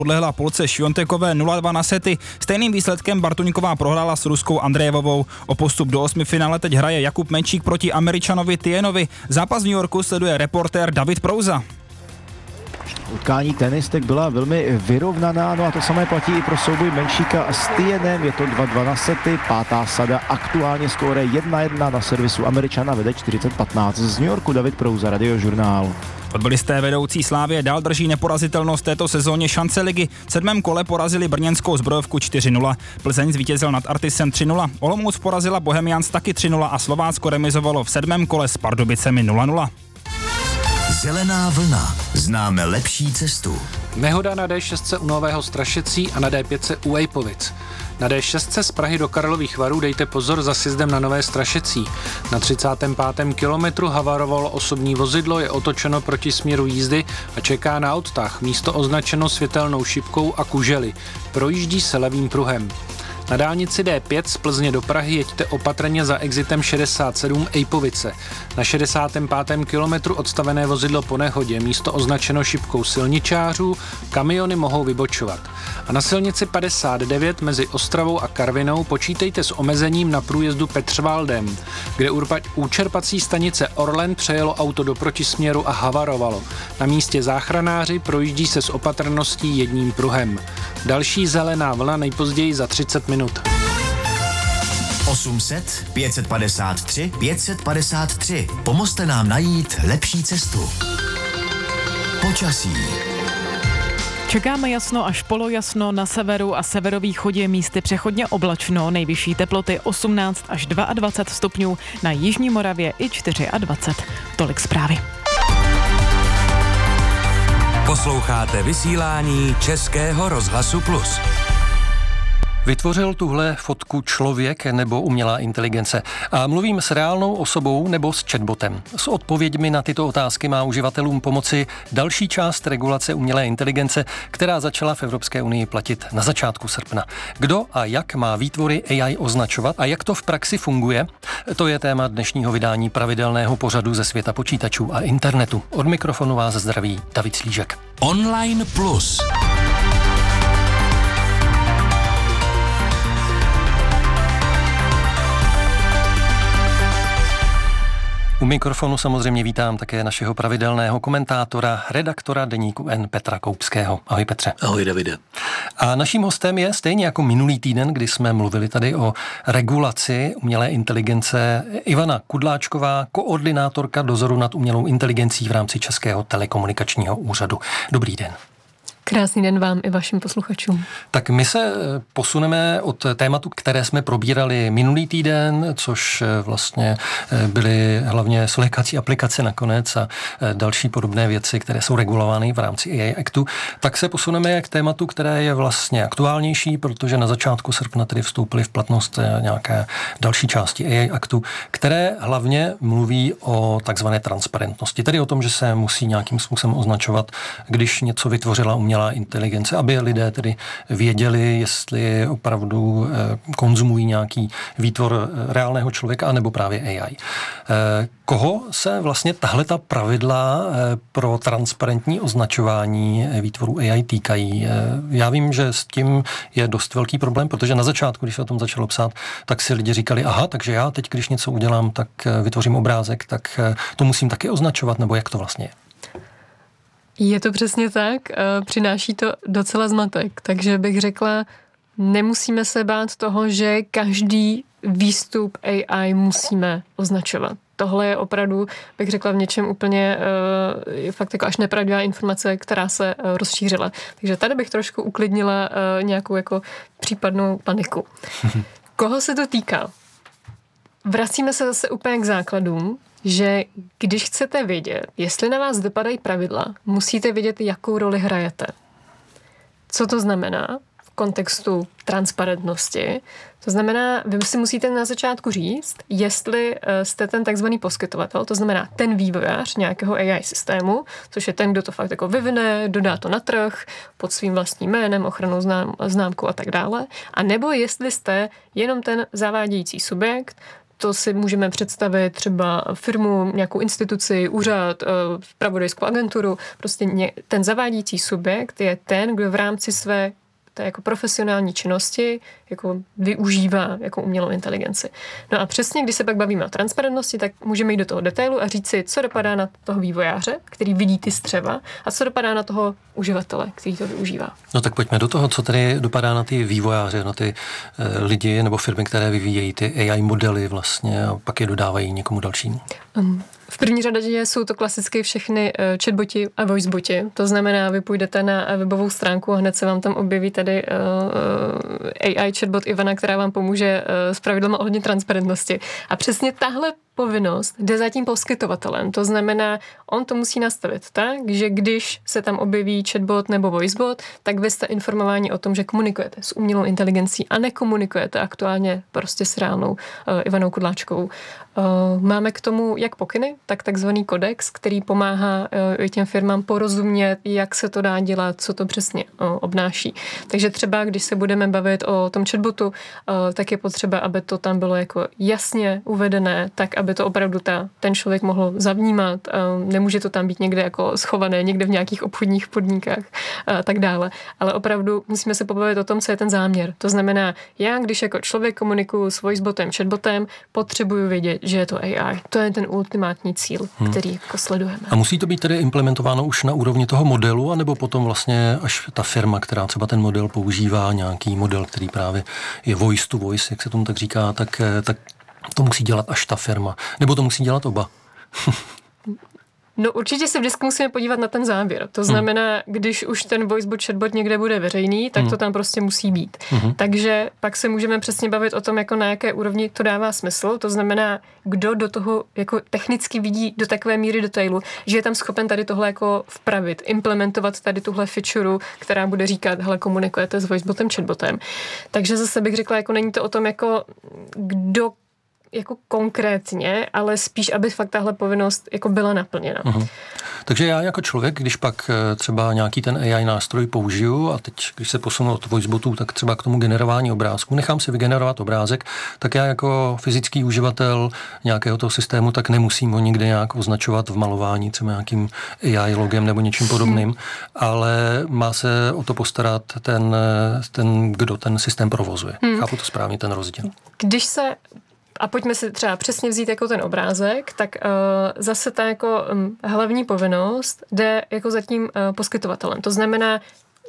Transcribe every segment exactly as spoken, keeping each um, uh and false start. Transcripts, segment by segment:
podlehla Polce Šviontekové nula dva na sety. Stejným výsledkem Bartuňková prohrála s Ruskou Andrejevovou. O postup do osmi finále teď hraje Jakub Menčík proti Američanovi Tienovi. Zápas v New Yorku sleduje reportér David Prouza. Utkání tenistek byla velmi vyrovnaná, no a to samé platí i pro souboj Menšíka s Tienem. Je to dva dva na sety, pátá sada, aktuálně skóre jedna jedna na servisu Američana, vede čtyřicet patnáct. Z New Yorku David Prouza, Radiožurnál. Fotbalisté vedoucí Slávie dál drží neporazitelnost této sezóně šance ligy. V sedmém kole porazili brněnskou Zbrojovku čtyři nula. Plzeň zvítězil nad Artisem tři nula. Olomouc porazila Bohemians taky tři nula a Slovácko remizovalo v sedmém kole s Pardubicemi nula nula. Zelená vlna. Známe lepší cestu. Nehoda na dé šest u Nového Strašecí a na dé pět u Ejpovic. Na dé šest z Prahy do Karlových Varů dejte pozor za sjezdem na Nové Strašecí. Na třicátém pátém kilometru havarovalo osobní vozidlo, je otočeno proti směru jízdy a čeká na odtah. Místo označeno světelnou šipkou a kužely. Projíždí se levým pruhem. Na dálnici dé pět z Plzně do Prahy jeďte opatrně za exitem šedesát sedm Ejpovice. Na šedesátém pátém kilometru odstavené vozidlo po nehodě, místo označeno šipkou silničářů, kamiony mohou vybočovat. A na silnici padesát devět mezi Ostravou a Karvinou počítejte s omezením na průjezdu Petřvaldem, kde u čerpací stanice Orlen přejelo auto do protisměru a havarovalo. Na místě záchranáři projíždí se s opatrností jedním pruhem. Další zelená vlna nejpozději za třicet minut. osm set, pět set padesát tři, pět set padesát tři. Pomozte nám najít lepší cestu. Počasí. Čekáme jasno až polojasno, na severu a severovýchodě místy přechodně oblačno, nejvyšší teploty osmnáct až dvacet dva stupňů, na jižní Moravě i dvacet čtyři. Tolik zprávy. Posloucháte vysílání Českého rozhlasu Plus. Vytvořil tuhle fotku člověk nebo umělá inteligence? A mluvím s reálnou osobou nebo s chatbotem? S odpověďmi na tyto otázky má uživatelům pomoci další část regulace umělé inteligence, která začala v Evropské unii platit na začátku srpna. Kdo a jak má výtvory A I označovat a jak to v praxi funguje? To je téma dnešního vydání pravidelného pořadu ze světa počítačů a internetu. Od mikrofonu vás zdraví David Slížek. Online Plus. U mikrofonu samozřejmě vítám také našeho pravidelného komentátora, redaktora deníku N Petra Koupského. Ahoj Petře. Ahoj Davide. A naším hostem je stejně jako minulý týden, kdy jsme mluvili tady o regulaci umělé inteligence, Ivana Kudláčková, koordinátorka dozoru nad umělou inteligencí v rámci Českého telekomunikačního úřadu. Dobrý den. Krásný den vám i vašim posluchačům. Tak my se posuneme od tématu, které jsme probírali minulý týden, což vlastně byly hlavně solékací aplikace nakonec a další podobné věci, které jsou regulovány v rámci A I Actu. Tak se posuneme k tématu, které je vlastně aktuálnější, protože na začátku srpna tedy vstoupily v platnost nějaké další části A I Actu, které hlavně mluví o takzvané transparentnosti, tedy o tom, že se musí nějakým způsobem označovat, když něco vytvořila umělá inteligence, aby lidé tedy věděli, jestli opravdu konzumují nějaký výtvor reálného člověka, anebo právě A I. Koho se vlastně tahleta pravidla pro transparentní označování výtvorů A I týkají? Já vím, že s tím je dost velký problém, protože na začátku, když se o tom začalo psát, tak si lidi říkali, aha, takže já teď, když něco udělám, tak vytvořím obrázek, tak to musím taky označovat, nebo jak to vlastně je? Je to přesně tak, přináší to docela zmatek, takže bych řekla, nemusíme se bát toho, že každý výstup A I musíme označovat. Tohle je opravdu, bych řekla, v něčem úplně je fakt jako až nepravdivá informace, která se rozšířila. Takže tady bych trošku uklidnila nějakou jako případnou paniku. Koho se to týká? Vracíme se zase úplně k základům, že když chcete vědět, jestli na vás dopadají pravidla, musíte vědět, jakou roli hrajete. Co to znamená v kontextu transparentnosti? To znamená, vy si musíte na začátku říct, jestli jste ten takzvaný poskytovatel, to znamená ten vývojář nějakého A I systému, což je ten, kdo to fakt jako vyvine, dodá to na trh pod svým vlastním jménem, ochrannou znám, známkou a tak dále, a nebo jestli jste jenom ten zavádějící subjekt, to si můžeme představit třeba firmu, nějakou instituci, úřad, zpravodajskou agenturu. Prostě ten zavádějící subjekt je ten, kdo v rámci své té jako profesionální činnosti jako využívá jako umělou inteligenci. No a přesně, když se pak bavíme o transparentnosti, tak můžeme jít do toho detailu a říct si, co dopadá na toho vývojáře, který vidí ty střeva, a co dopadá na toho uživatele, který to využívá. No tak pojďme do toho, co tedy dopadá na ty vývojáře, na ty e, lidi nebo firmy, které vyvíjejí ty A I modely vlastně a pak je dodávají někomu dalšímu. Um. V první řadě jsou to klasicky všechny chatboti a voiceboti. To znamená, vy půjdete na webovou stránku a hned se vám tam objeví tady A I chatbot Ivana, která vám pomůže s pravidlem ohledně transparentnosti. A přesně tahle povinnost jde za tím poskytovatelem. To znamená, on to musí nastavit tak, že když se tam objeví chatbot nebo voicebot, tak vy jste informováni o tom, že komunikujete s umělou inteligencí a nekomunikujete aktuálně prostě s reálnou uh, Ivanou Kudláčkovou. Uh, máme k tomu jak pokyny, tak takzvaný kodex, který pomáhá uh, těm firmám porozumět, jak se to dá dělat, co to přesně uh, obnáší. Takže třeba, když se budeme bavit o tom chatbotu, uh, tak je potřeba, aby to tam bylo jako jasně uvedené, tak aby to opravdu ta, ten člověk mohl zavnímat. Nemůže to tam být někde jako schované, někde v nějakých obchodních podmínkách a tak dále. Ale opravdu musíme se pobavit o tom, co je ten záměr. To znamená, já, když jako člověk komunikuju s voicebotem, chatbotem, potřebuju vědět, že je to A I. To je ten ultimátní cíl, hmm. který jako sledujeme. A musí to být tedy implementováno už na úrovni toho modelu, anebo potom vlastně až ta firma, která třeba ten model používá, nějaký model, který právě je voice to voice, jak se tomu tak říká, tak, tak to musí dělat až ta firma. Nebo to musí dělat oba. No určitě se vždycky musíme podívat na ten závěr. To znamená, hmm. když už ten voicebot, chatbot někde bude veřejný, tak hmm. to tam prostě musí být. Hmm. Takže pak se můžeme přesně bavit o tom, jako na jaké úrovni to dává smysl. To znamená, kdo do toho jako technicky vidí do takové míry detailu, že je tam schopen tady tohle jako vpravit, implementovat tady tuhle feature, která bude říkat, hele, komunikujete s voicebotem, chatbotem. Takže zase bych řekla, jako není to o tom, jako kdo jako konkrétně, ale spíš, aby fakt tahle povinnost jako byla naplněna. Uh-huh. Takže já jako člověk, když pak třeba nějaký ten A I nástroj použiju a teď, když se posunu od voicebotů, tak třeba k tomu generování obrázku, nechám si vygenerovat obrázek, tak já jako fyzický uživatel nějakého toho systému, tak nemusím ho nikde nějak označovat v malování, třeba nějakým A I logem nebo něčím podobným, hmm. ale má se o to postarat ten, ten kdo ten systém provozuje. Hmm. Chápu to správně, ten rozdíl. Když se A pojďme si třeba přesně vzít jako ten obrázek, tak uh, zase ta jako um, hlavní povinnost jde jako za tím uh, poskytovatelem. To znamená,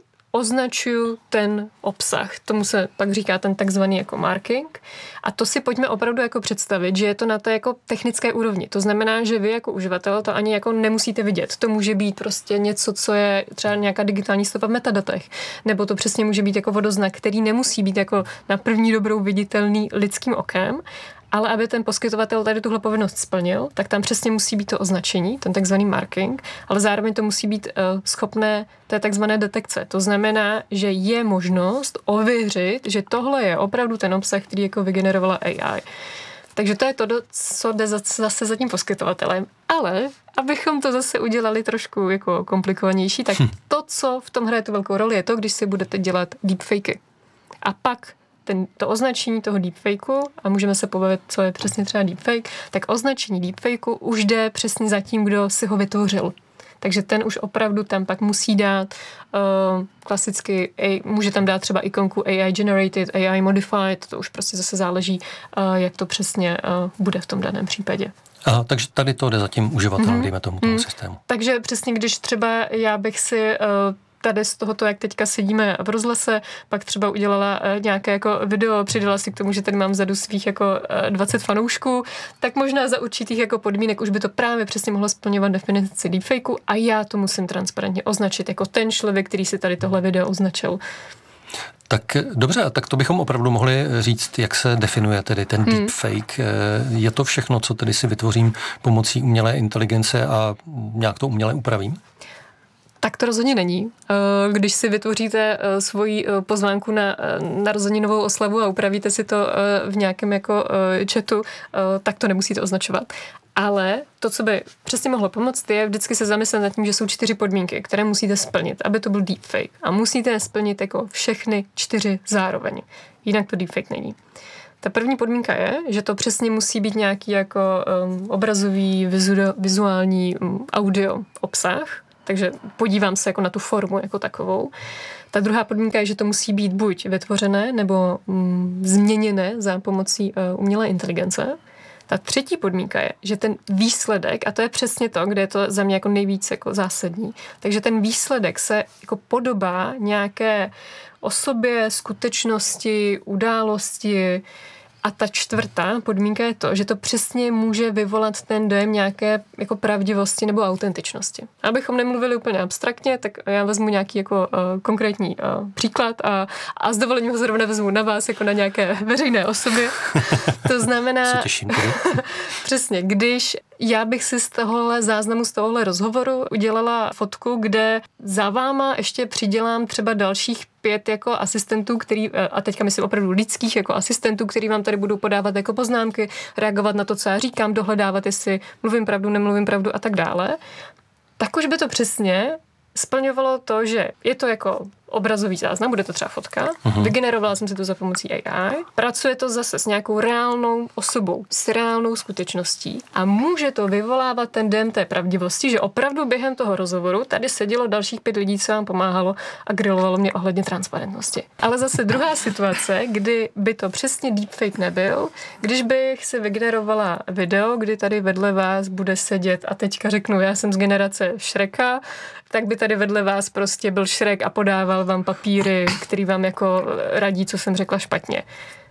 označuju ten obsah. Tomu se pak říká ten takzvaný jako marking. A to si pojďme opravdu jako představit, že je to na té jako technické úrovni. To znamená, že vy jako uživatel to ani jako nemusíte vidět. To může být prostě něco, co je třeba nějaká digitální stopa v metadatech. Nebo to přesně může být jako vodoznak, který nemusí být jako na první dobrou viditelný lidským okem. Ale aby ten poskytovatel tady tuhle povinnost splnil, tak tam přesně musí být to označení, ten takzvaný marking, ale zároveň to musí být uh, schopné té takzvané detekce. To znamená, že je možnost ověřit, že tohle je opravdu ten obsah, který jako vygenerovala A I. Takže to je to, co jde zase za tím poskytovatelem. Ale abychom to zase udělali trošku jako komplikovanější, tak to, co v tom hraje tu velkou roli, je to, když si budete dělat deepfakey. A pak ten, to označení toho deepfakeu, a můžeme se pobavit, co je přesně třeba deepfake, tak označení deepfakeu už jde přesně za tím, kdo si ho vytvořil. Takže ten už opravdu tam pak musí dát uh, klasicky, a, může tam dát třeba ikonku A I generated, A I modified, to už prostě zase záleží, uh, jak to přesně uh, bude v tom daném případě. Aha, takže tady to jde za tím uživatelem, mm-hmm. dejme tomu toho mm-hmm. systému. Takže přesně, když třeba já bych si uh, tady z tohoto, jak teďka sedíme v rozhlase, pak třeba udělala nějaké jako video, přidala si k tomu, že tady mám vzadu svých jako dvacet fanoušků, tak možná za určitých jako podmínek už by to právě přesně mohlo splňovat definici deepfakeu a já to musím transparentně označit jako ten člověk, který si tady tohle video označil. Tak dobře, tak to bychom opravdu mohli říct, jak se definuje tedy ten hmm. deepfake. Je to všechno, co tedy si vytvořím pomocí umělé inteligence a nějak to uměle upravím? Tak to rozhodně není. Když si vytvoříte svoji pozvánku na narozeninovou oslavu a upravíte si to v nějakém jako chatu, tak to nemusíte označovat. Ale to, co by přesně mohlo pomoct, je vždycky se zamyslet nad tím, že jsou čtyři podmínky, které musíte splnit, aby to byl deepfake. A musíte je splnit jako všechny čtyři zároveň. Jinak to deepfake není. Ta první podmínka je, že to přesně musí být nějaký jako um, obrazový, vizu, vizuální um, audio obsah, takže podívám se jako na tu formu jako takovou. Ta druhá podmínka je, že to musí být buď vytvořené nebo um, změněné za pomocí uh, umělé inteligence. Ta třetí podmínka je, že ten výsledek, a to je přesně to, kde je to za mě jako nejvíc jako zásadní, takže ten výsledek se jako podobá nějaké osobě, skutečnosti, události. A ta čtvrtá podmínka je to, že to přesně může vyvolat ten dojem nějaké jako pravdivosti nebo autentičnosti. Abychom nemluvili úplně abstraktně, tak já vezmu nějaký jako uh, konkrétní uh, příklad a, a s dovolením ho zrovna vezmu na vás jako na nějaké veřejné osobě. To znamená... Se těším. Přesně, když já bych si z tohohle záznamu, z tohohle rozhovoru udělala fotku, kde za váma ještě přidělám třeba dalších pět jako asistentů, který, a teďka myslím opravdu lidských jako asistentů, který vám tady budou podávat jako poznámky, reagovat na to, co já říkám, dohledávat, jestli mluvím pravdu, nemluvím pravdu a tak dále, tak už by to přesně splňovalo to, že je to jako obrazový záznam, bude to třeba fotka, uh-huh. Vygenerovala jsem si to za pomocí A I, pracuje to zase s nějakou reálnou osobou, s reálnou skutečností a může to vyvolávat ten dojem té pravdivosti, že opravdu během toho rozhovoru tady sedělo dalších pět lidí, co vám pomáhalo a grilovalo mě ohledně transparentnosti. Ale zase druhá situace, kdy by to přesně deepfake nebyl, když bych si vygenerovala video, kdy tady vedle vás bude sedět a teďka řeknu, já jsem z generace Shreka, tak by tady vedle vás prostě byl Shrek a podával vám papíry, který vám jako radí, co jsem řekla špatně.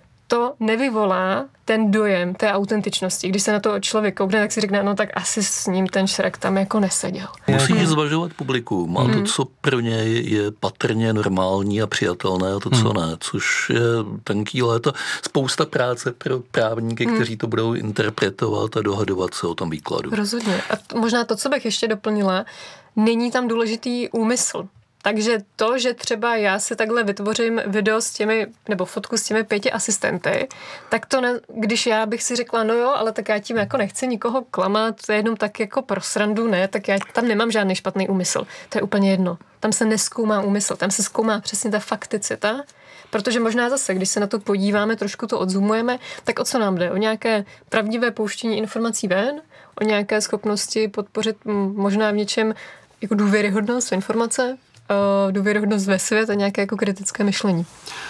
To nevyvolá ten dojem té autentičnosti. Když se na to člověk koukne, tak si řekne, no tak asi s ním ten Shrek tam jako neseděl. Musíš zvažovat publikum a to, co pro něj je patrně normální a přijatelné a to, co ne, což je tenký let a spousta práce pro právníky, kteří to budou interpretovat a dohadovat se o tom výkladu. Rozhodně. A možná to, co bych ještě doplnila, není tam důležitý úmysl. Takže to, že třeba já si takhle vytvořím video s těmi, nebo fotku s těmi pěti asistenty, tak to ne, když já bych si řekla, no jo, ale tak já tím jako nechci nikoho klamat, to je jenom tak jako pro srandu, ne, tak já tam nemám žádný špatný úmysl. To je úplně jedno. Tam se nezkoumá úmysl, tam se zkoumá přesně ta fakticita, protože možná zase, když se na to podíváme, trošku to odzoomujeme, tak o co nám jde? O nějaké pravdivé pouštění informací ven, o nějaké schopnosti podpořit možná v něčem jako důvěryhodnost informace, důvěryhodnost ve svět a nějaké jako kritické myšlení.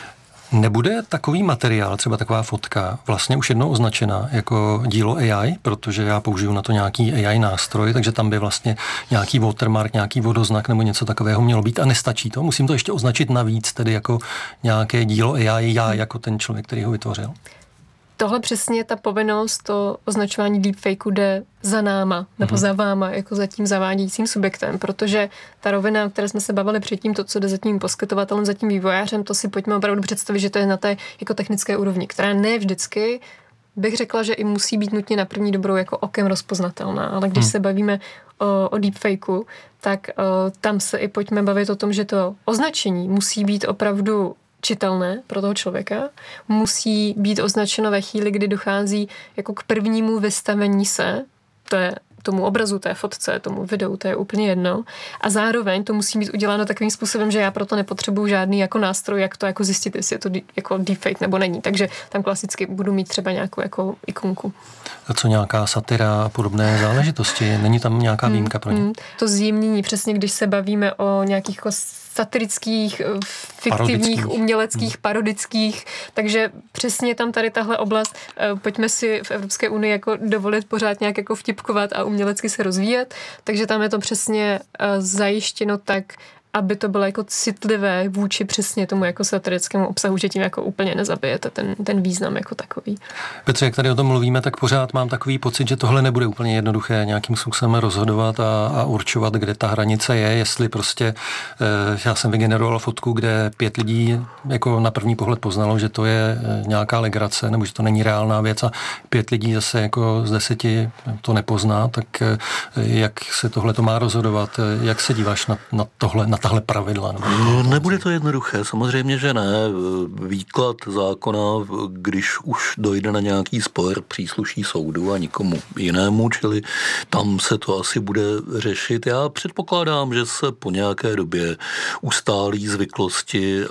Nebude takový materiál, třeba taková fotka, vlastně už jednou označena jako dílo A I, protože já použiju na to nějaký A I nástroj, takže tam by vlastně nějaký watermark, nějaký vodoznak nebo něco takového mělo být a nestačí to. Musím to ještě označit navíc, tedy jako nějaké dílo A I, já jako ten člověk, který ho vytvořil. Tohle přesně ta povinnost, to označování deepfakeu jde za náma, nebo mm-hmm. za váma, jako za tím zavádějícím subjektem, protože ta rovina, o které jsme se bavili předtím, to, co jde za tím poskytovatelem, za tím vývojářem, to si pojďme opravdu představit, že to je na té jako technické úrovni, která ne vždycky, bych řekla, že i musí být nutně na první dobrou jako okem rozpoznatelná, ale když hmm. se bavíme o, o deepfakeu, tak o, tam se i pojďme bavit o tom, že to označení musí být opravdu čitelné pro toho člověka, musí být označeno ve chvíli, kdy dochází jako k prvnímu vystavení se, to je tomu obrazu, té fotce, tomu videu, to je úplně jedno. A zároveň to musí být uděláno takovým způsobem, že já proto nepotřebuju žádný jako nástroj, jak to jako zjistit, jestli je to jako deepfake nebo není. Takže tam klasicky budu mít třeba nějakou jako ikonku. A co nějaká satira a podobné záležitosti? Není tam nějaká výjimka pro ně? Hmm, to zjemnění, přesně když se bavíme o nějakých jako satirických, fiktivních, parodických. uměleckých, hmm. parodických, takže přesně tam tady tahle oblast, pojďme si v Evropské unii jako dovolit pořád nějak jako vtipkovat a umělecky se rozvíjet, takže tam je to přesně zajištěno tak, aby to bylo jako citlivé vůči přesně tomu jako satirickému obsahu, že tím jako úplně nezabijete ten, ten význam jako takový. Petře, jak tady o tom mluvíme, tak pořád mám takový pocit, že tohle nebude úplně jednoduché nějakým způsobem rozhodovat a, a určovat, kde ta hranice je, jestli prostě eh, já jsem vygeneroval fotku, kde pět lidí jako na první pohled poznalo, že to je nějaká legrace, nebo že to není reálná věc a pět lidí zase jako z deseti to nepozná, tak eh, jak se tohle to má rozhodovat, jak se díváš na, na tohle, na tahle pravidla? No, nebude to jednoduché, samozřejmě, že ne. Výklad zákona, když už dojde na nějaký spor, přísluší soudu a nikomu jinému, čili tam se to asi bude řešit. Já předpokládám, že se po nějaké době ustálí zvyklosti a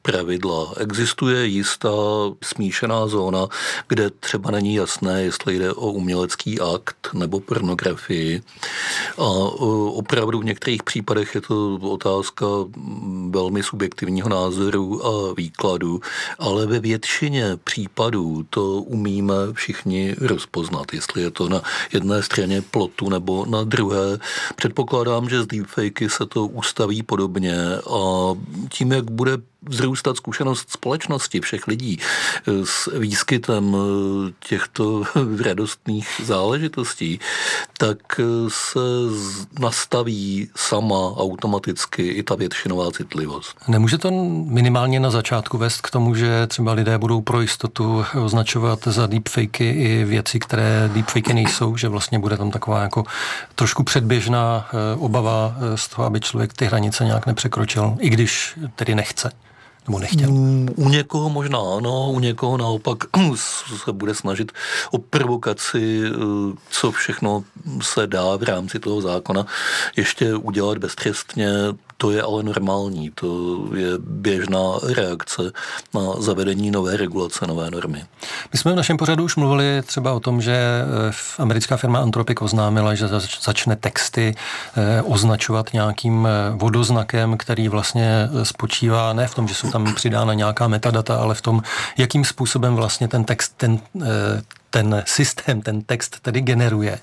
pravidla. Existuje jistá smíšená zóna, kde třeba není jasné, jestli jde o umělecký akt nebo pornografii. A opravdu v některých případech je to otázka velmi subjektivního názoru a výkladu, ale ve většině případů to umíme všichni rozpoznat, jestli je to na jedné straně plotu nebo na druhé. Předpokládám, že z deepfakey se to ustaví podobně a tím, jak bude vzrůstat zkušenost společnosti všech lidí s výskytem těchto radostných záležitostí, tak se nastaví sama automaticky i ta většinová citlivost. Nemůže to minimálně na začátku vést k tomu, že třeba lidé budou pro jistotu označovat za deepfakey i věci, které deepfakey nejsou, že vlastně bude tam taková jako trošku předběžná obava z toho, aby člověk ty hranice nějak nepřekročil, i když tedy nechce. Nebo nechtěl. U někoho možná ano, u někoho naopak se bude snažit o provokaci, co všechno se dá v rámci toho zákona ještě udělat beztrestně. To je ale normální, to je běžná reakce na zavedení nové regulace, nové normy. My jsme v našem pořadu už mluvili třeba o tom, že americká firma Anthropic oznámila, že začne texty označovat nějakým vodoznakem, který vlastně spočívá ne v tom, že jsou tam přidána nějaká metadata, ale v tom, jakým způsobem vlastně ten text, ten ten systém, ten text tedy generuje.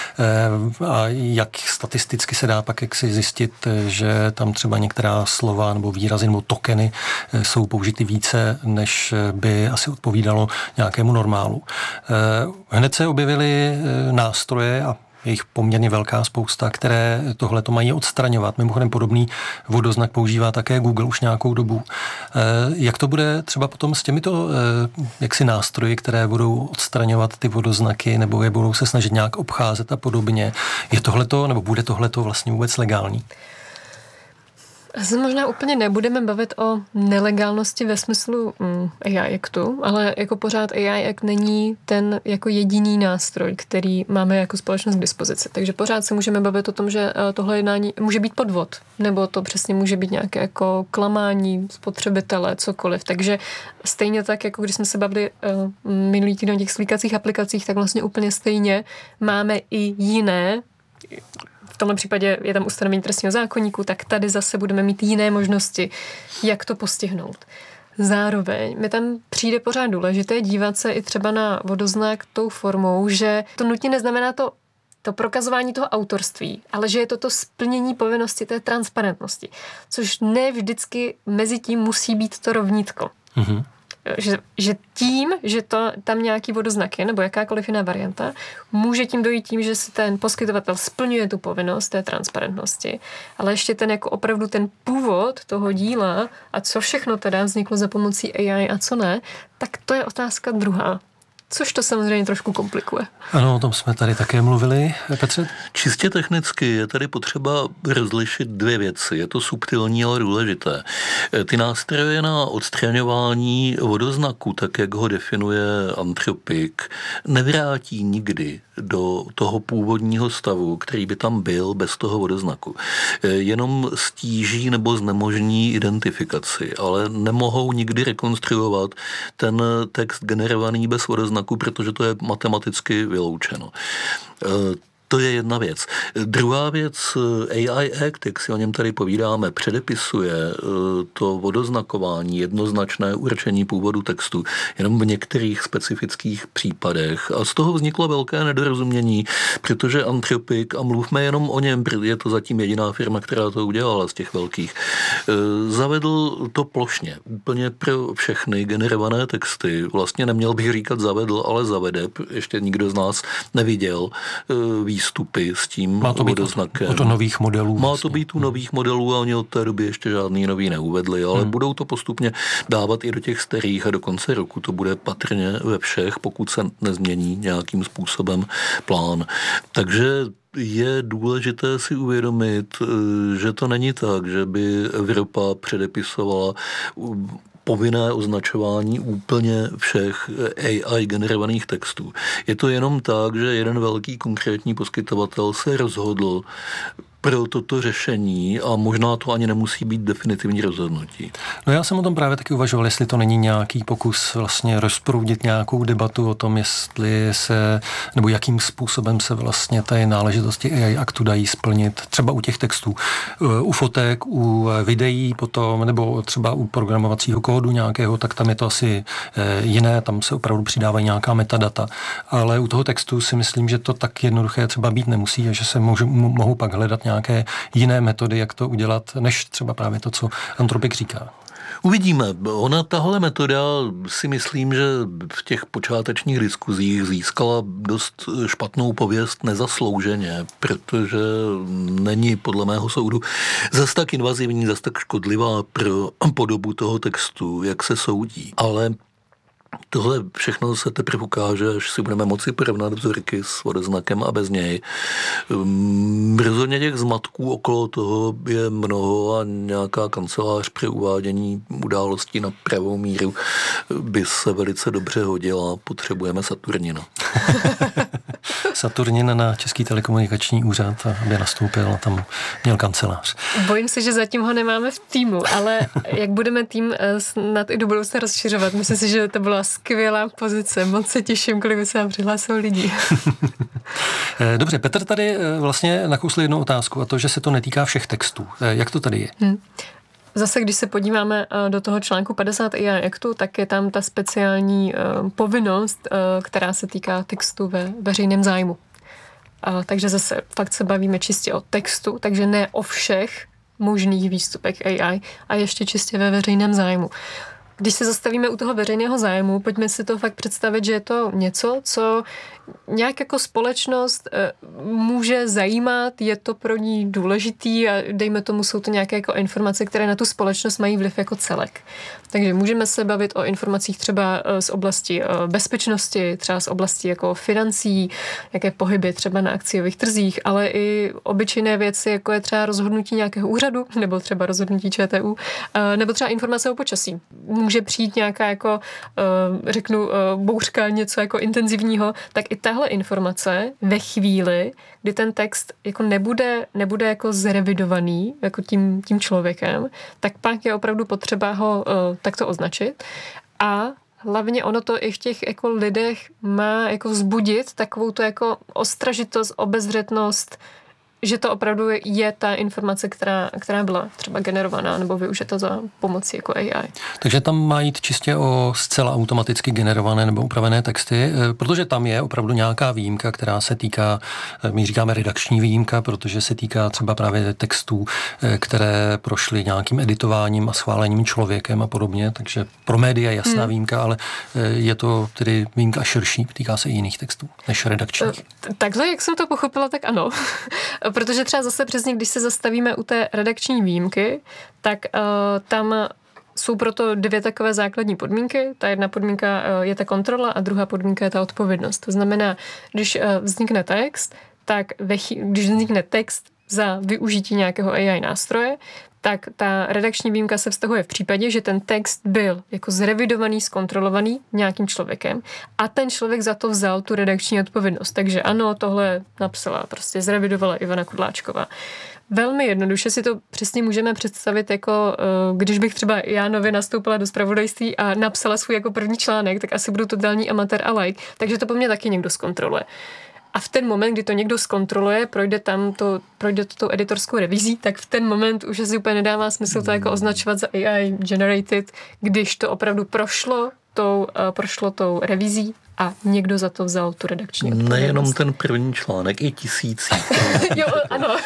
A jak statisticky se dá pak jaksi zjistit, že tam třeba některá slova nebo výrazy nebo tokeny jsou použity více, než by asi odpovídalo nějakému normálu. Hned se objevily nástroje a je jich poměrně velká spousta, které tohleto mají odstraňovat. Mimochodem podobný vodoznak používá také Google už nějakou dobu. Jak to bude třeba potom s těmito jaksi nástroji, které budou odstraňovat ty vodoznaky nebo je budou se snažit nějak obcházet a podobně? Je tohleto, nebo bude tohleto vlastně vůbec legální? Asi možná úplně nebudeme bavit o nelegálnosti ve smyslu mm, A I Actu, ale jako pořád A I Act není ten jako jediný nástroj, který máme jako společnost k dispozici. Takže pořád se můžeme bavit o tom, že tohle jednání může být podvod, nebo to přesně může být nějaké jako klamání spotřebitele, cokoliv. Takže stejně tak, jako když jsme se bavili uh, minulý týden o těch slíkacích aplikacích, tak vlastně úplně stejně máme i jiné. V tomhle případě je tam ustanovení trestního zákoníku, tak tady zase budeme mít jiné možnosti, jak to postihnout. Zároveň mi tam přijde pořád důležité dívat se i třeba na vodoznak tou formou, že to nutně neznamená to, to prokazování toho autorství, ale že je to to splnění povinnosti té transparentnosti, což ne vždycky mezi tím musí být to rovnítko. Mm-hmm. Že, že tím, že to tam nějaký vodoznak je, nebo jakákoliv jiná varianta, může tím dojít tím, že si ten poskytovatel splňuje tu povinnost té transparentnosti, ale ještě ten jako opravdu ten původ toho díla a co všechno teda vzniklo za pomocí A I a co ne, tak to je otázka druhá. Což to samozřejmě trošku komplikuje. Ano, o tom jsme tady také mluvili. Petře? Čistě technicky je tady potřeba rozlišit dvě věci. Je to subtilní, ale důležité. Ty nástroje na odstraňování vodoznaku, tak jak ho definuje Anthropic, nevrátí nikdy do toho původního stavu, který by tam byl bez toho vodoznaku. Jenom stíží nebo znemožní identifikaci, ale nemohou nikdy rekonstruovat ten text generovaný bez vodoznaku, protože to je matematicky vyloučeno. To je jedna věc. Druhá věc, A I Act, jak si o něm tady povídáme, předepisuje to vodoznakování, jednoznačné určení původu textu jenom v některých specifických případech. A z toho vzniklo velké nedorozumění, protože Anthropic, a mluvme jenom o něm, je to zatím jediná firma, která to udělala z těch velkých, zavedl to plošně, úplně pro všechny generované texty. Vlastně neměl bych říkat zavedl, ale zavede. Ještě nikdo z nás neviděl výstupy s tím Má to být vodoznakem. Od nových modelů. Má to být u nových modelů a oni od té doby ještě žádný nový neuvedli, ale hmm. budou to postupně dávat i do těch starých a do konce roku to bude patrně ve všech, pokud se nezmění nějakým způsobem plán. Takže je důležité si uvědomit, že to není tak, že by Evropa předepisovala povinné označování úplně všech A I generovaných textů. Je to jenom tak, že jeden velký konkrétní poskytovatel se rozhodl pro toto řešení a možná to ani nemusí být definitivní rozhodnutí. No já jsem o tom právě taky uvažoval, jestli to není nějaký pokus vlastně rozproudit nějakou debatu o tom, jestli se, nebo jakým způsobem se vlastně ty náležitosti A I aktu dají splnit, třeba u těch textů, u fotek, u videí potom, nebo třeba u programovacího kódu nějakého, tak tam je to asi jiné, tam se opravdu přidávají nějaká metadata, ale u toho textu si myslím, že to tak jednoduché třeba být nemusí a že se můžu, mohou pak hledat nějaké jiné metody, jak to udělat, než třeba právě to, co Antropik říká. Uvidíme. Ona, tahle metoda, si myslím, že v těch počátečních diskuzích získala dost špatnou pověst nezaslouženě, protože není podle mého soudu zas tak invazivní, zas tak škodlivá pro podobu toho textu, jak se soudí. Ale tohle všechno se teprve ukáže, až si budeme moci porovnat vzorky s vodoznakem a bez něj. Rozhodně těch zmatků okolo toho je mnoho a nějaká kancelář při uvádění událostí na pravou míru by se velice dobře hodila. Potřebujeme Saturnina. Saturnin na Český telekomunikační úřad, aby nastoupil a tam měl kancelář. Bojím se, že zatím ho nemáme v týmu, ale jak budeme tým snad i do budoucna rozšiřovat, myslím si, že to byla skvělá pozice. Moc se těším, kolik by se nám přihlásilo lidí. Dobře, Petr tady vlastně nakousl jednu otázku a to, že se to netýká všech textů. Jak to tady je? Hmm. Zase, když se podíváme do toho článku padesát A I aktu, tak je tam ta speciální povinnost, která se týká textu ve veřejném zájmu. Takže zase fakt se bavíme čistě o textu, takže ne o všech možných výstupech A I a ještě čistě ve veřejném zájmu. Když se zastavíme u toho veřejného zájmu, pojďme si to fakt představit, že je to něco, co nějak jako společnost může zajímat, je to pro ní důležitý a dejme tomu, jsou to nějaké jako informace, které na tu společnost mají vliv jako celek. Takže můžeme se bavit o informacích třeba z oblasti bezpečnosti, třeba z oblasti jako financí, jaké pohyby třeba na akciových trzích, ale i obyčejné věci, jako je třeba rozhodnutí nějakého úřadu, nebo třeba rozhodnutí ČTÚ, nebo třeba informace o počasí. Může přijít nějaká jako, řeknu, bouřka, něco jako intenzivního, tak i tahle informace ve chvíli, kdy ten text jako nebude, nebude jako zrevidovaný jako tím, tím člověkem, tak pak je opravdu potřeba ho uh, takto označit. A hlavně ono to i v těch jako lidech má jako vzbudit takovou to jako ostražitost, obezřetnost, že to opravdu je ta informace, která, která byla třeba generovaná nebo využita za pomocí jako A I. Takže tam má jít čistě o zcela automaticky generované nebo upravené texty, protože tam je opravdu nějaká výjimka, která se týká, my říkáme redakční výjimka, protože se týká třeba právě textů, které prošly nějakým editováním a schválením člověkem a podobně, takže pro média je jasná hmm. výjimka, ale je to tedy výjimka širší, týká se i jiných textů než redakčních. Takhle, jak jsem to pochopila, tak ano. Protože třeba zase přesně, když se zastavíme u té redakční výjimky, tak uh, tam jsou proto dvě takové základní podmínky. Ta jedna podmínka uh, je ta kontrola a druhá podmínka je ta odpovědnost. To znamená, když uh, vznikne text, tak ve chy- když vznikne text za využití nějakého A I nástroje, tak ta redakční výjimka se vztahuje v případě, že ten text byl jako zrevidovaný, zkontrolovaný nějakým člověkem a ten člověk za to vzal tu redakční odpovědnost. Takže ano, tohle napsala, prostě zrevidovala Ivana Kudláčková. Velmi jednoduše si to přesně můžeme představit jako, když bych třeba já nově nastoupila do zpravodajství a napsala svůj jako první článek, tak asi budu totální amatér a like, takže to po mně taky někdo zkontroluje. A v ten moment, kdy to někdo zkontroluje, projde tam to, projde to tou editorskou revizí, tak v ten moment už asi úplně nedává smysl to jako označovat za A I generated, když to opravdu prošlo tou, uh, prošlo tou revizí a někdo za to vzal tu redakční odpovědnost. Nejenom ten první článek, i tisící. Jo, ano.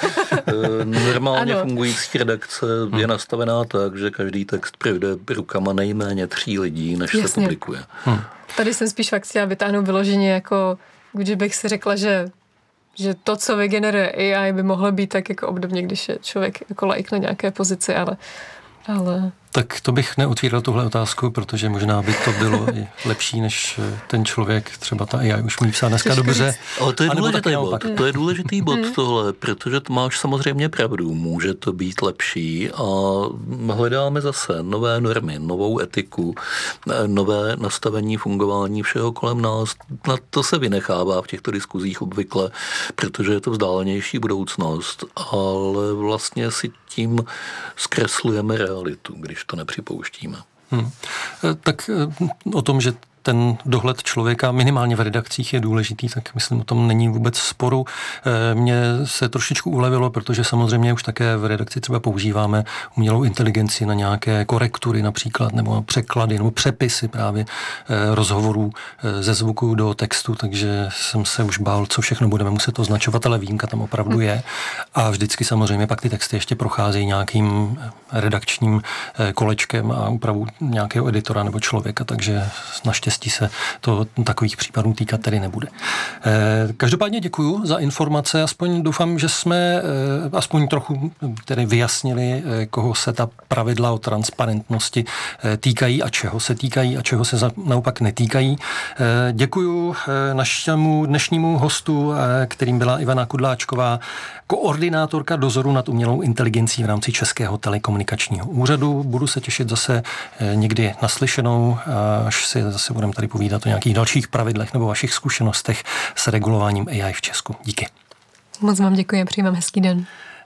Normálně ano. fungující redakce je nastavená tak, že každý text projde rukama nejméně tří lidí, než Jasně. se publikuje. Hmm. Tady jsem spíš fakt chtěla vytáhnout vyloženě jako když bych si řekla, že, že to, co vygeneruje A I, by mohlo být tak jako obdobně, když je člověk jako laik na nějaké pozici, ale, ale Tak to bych neotvíral tuhle otázku, protože možná by to bylo i lepší, než ten člověk, třeba ta A I už umí psát dneska dobře. Ale to je důležitý bod, to je důležitý bod tohle, protože máš samozřejmě pravdu, může to být lepší a hledáme zase nové normy, novou etiku, nové nastavení fungování všeho kolem nás. Na to se vynechává v těchto diskuzích obvykle, protože je to vzdálenější budoucnost, ale vlastně si tím zkreslujeme realitu, když to nepřipouštíme. Hmm. Tak o tom, že ten dohled člověka minimálně v redakcích je důležitý, tak myslím, o tom není vůbec sporu. Mně se trošičku ulevilo, protože samozřejmě už také v redakci třeba používáme umělou inteligenci na nějaké korektury například, nebo překlady, nebo přepisy právě rozhovorů ze zvuku do textu, takže jsem se už bál, co všechno budeme muset označovat, ale výjimka tam opravdu je. A vždycky samozřejmě pak ty texty ještě procházejí nějakým redakčním kolečkem a úpravu nějakého editora nebo člověka, takže naštěstí se to takových případů týkat tedy nebude. Každopádně děkuju za informace, aspoň doufám, že jsme aspoň trochu tedy vyjasnili, koho se ta pravidla o transparentnosti týkají a čeho se týkají a čeho se naopak netýkají. Děkuju našemu dnešnímu hostu, kterým byla Ivana Kudláčková, koordinátorka dozoru nad umělou inteligencí v rámci Českého telekomunikačního úřadu. Budu se těšit zase někdy naslyšenou, až si zase budeme tady povídat o nějakých dalších pravidlech nebo vašich zkušenostech s regulováním A I v Česku. Díky. Moc vám děkuji a přeji vám hezký den.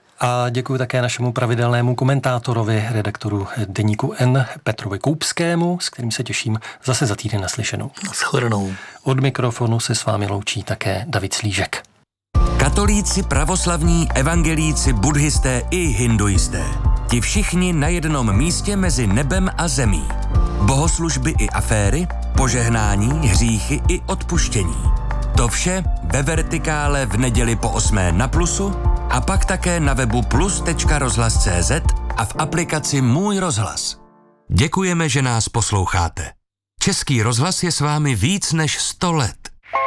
A děkuji také našemu pravidelnému komentátorovi, redaktoru Deníku N, Petrovi Koupskému, s kterým se těším zase za týden naslyšenou. Shledanou. Od mikrofonu se s vámi loučí také David Slížek. Katolíci, pravoslavní, evangelíci, buddhisté i hinduisté. Ti všichni na jednom místě mezi nebem a zemí. Bohoslužby i aféry, požehnání, hříchy i odpuštění. To vše ve Vertikále v neděli po osmé na Plusu a pak také na webu plus tečka rozhlas tečka cé zet a v aplikaci Můj rozhlas. Děkujeme, že nás posloucháte. Český rozhlas je s vámi víc než sto let.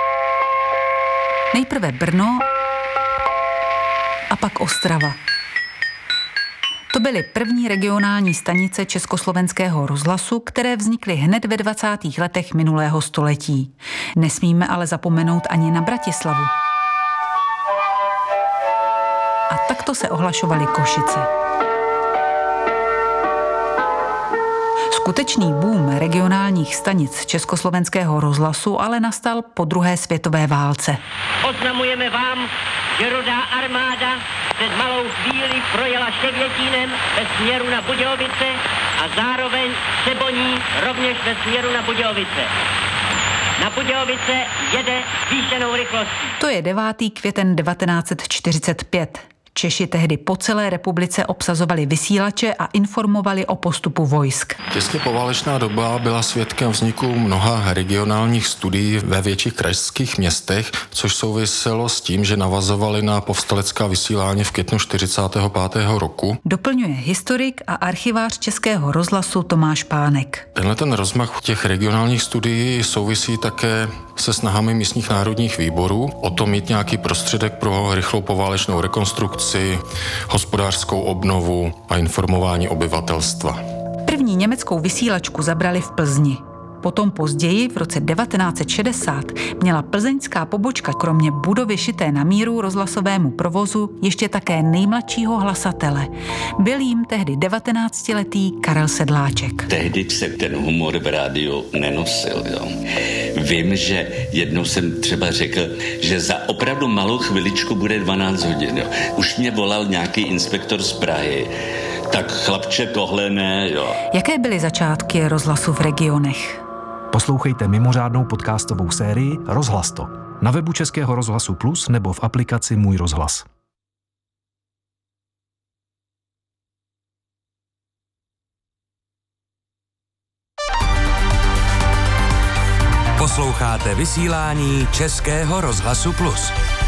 Nejprve Brno a pak Ostrava. To byly první regionální stanice Československého rozhlasu, které vznikly hned ve dvacátých letech minulého století. Nesmíme ale zapomenout ani na Bratislavu. A takto se ohlašovaly Košice. Skutečný boom regionálních stanic Československého rozhlasu ale nastal po druhé světové válce. Oznamujeme vám, že Rudá armáda před malou chvíli projela Štěvětínem ve směru na Budějovice a zároveň Třeboní rovněž ve směru na Budějovice. Na Budějovice jede zvýšenou rychlostí. To je devátý květen devatenáct set čtyřicet pět. Češi tehdy po celé republice obsazovali vysílače a informovali o postupu vojsk. Těsně poválečná doba byla svědkem vzniku mnoha regionálních studií ve větších krajských městech, což souviselo s tím, že navazovali na povstalecká vysílání v květnu čtyřicátého pátého roku. Doplňuje historik a archivář Českého rozhlasu Tomáš Pánek. Tenhle ten rozmach těch regionálních studií souvisí také se snahami místních národních výborů o to mít nějaký prostředek pro rychlou poválečnou rekonstrukci, hospodářskou obnovu a informování obyvatelstva. První německou vysílačku zabrali v Plzni. Potom později, v roce devatenáct set šedesát, měla plzeňská pobočka kromě budovy šité na míru rozhlasovému provozu ještě také nejmladšího hlasatele. Byl jim tehdy devatenáctiletý Karel Sedláček. Tehdy se ten humor v rádiu nenosil. Jo. Vím, že jednou jsem třeba řekl, že za opravdu malou chviličku bude dvanáct hodin. Jo. Už mě volal nějaký inspektor z Prahy. Tak chlapče, tohle ne, jo. Jaké byly začátky rozhlasu v regionech? Poslouchejte mimořádnou podcastovou sérii Rozhlas to na webu Českého rozhlasu Plus nebo v aplikaci Můj rozhlas. Posloucháte vysílání Českého rozhlasu Plus.